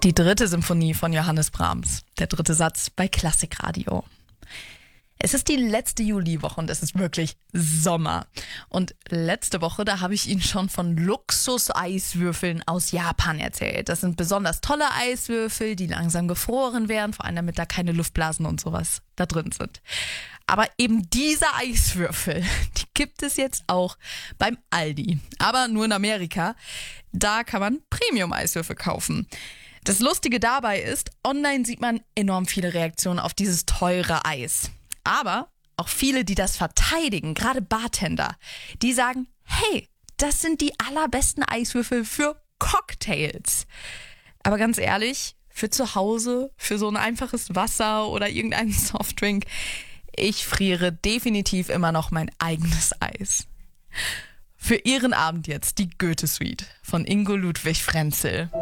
Die dritte Symphonie von Johannes Brahms, der dritte Satz bei Klassikradio. Es ist die letzte Juliwoche und es ist wirklich Sommer. Und letzte Woche, da habe ich Ihnen schon von Luxus-Eiswürfeln aus Japan erzählt. Das sind besonders tolle Eiswürfel, die langsam gefroren werden, vor allem damit da keine Luftblasen und sowas da drin sind. Aber eben diese Eiswürfel, die gibt es jetzt auch beim Aldi. Aber nur in Amerika. Da kann man Premium-Eiswürfel kaufen. Das Lustige dabei ist, online sieht man enorm viele Reaktionen auf dieses teure Eis. Aber auch viele, die das verteidigen, gerade Bartender, die sagen, hey, das sind die allerbesten Eiswürfel für Cocktails. Aber ganz ehrlich, für zu Hause, für so ein einfaches Wasser oder irgendeinen Softdrink, ich friere definitiv immer noch mein eigenes Eis. Für Ihren Abend jetzt die Goethe-Suite von Ingo Ludwig Frenzel.